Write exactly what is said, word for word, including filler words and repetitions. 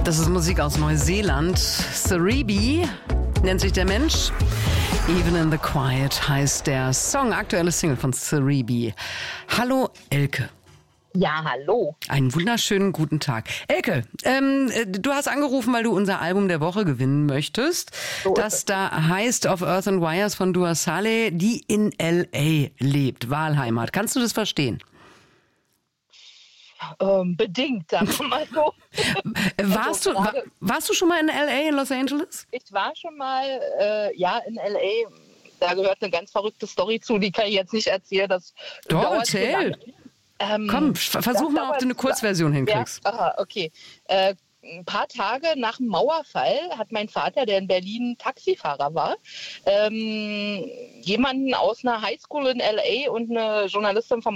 Das ist Musik aus Neuseeland. Cerebi nennt sich der Mensch. Even in the Quiet heißt der Song. Aktuelle Single von Cerebi. Hallo Elke. Ja, hallo. Einen wunderschönen guten Tag. Elke, ähm, du hast angerufen, weil du unser Album der Woche gewinnen möchtest. So das da heißt Of Earth and Wires von Dua Saleh, die in L A lebt, Wahlheimat. Kannst du das verstehen? Ähm, bedingt, sagen wir mal so. warst, also, du, war, warst du schon mal in L A, in Los Angeles? Ich war schon mal, äh, ja, in L A. Da gehört eine ganz verrückte Story zu, die kann ich jetzt nicht erzählen. Das Doch, erzähl. Ähm, Komm, versuch mal, ob du eine Kurzversion hinkriegst. Ja, aha, okay. Äh, ein paar Tage nach dem Mauerfall hat mein Vater, der in Berlin Taxifahrer war, ähm, jemanden aus einer Highschool in L A und eine Journalistin vom